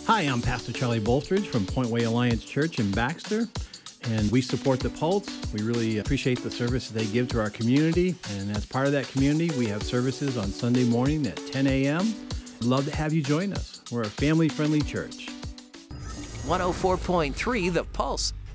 Hi, I'm Pastor Charlie Bolstridge from Point Way Alliance Church in Baxter, and we support the Pulse. We really appreciate the service they give to our community, and as part of that community, we have services on Sunday morning at 10 a.m. Love to have you join us. We're a family-friendly church. 104.3 The Pulse.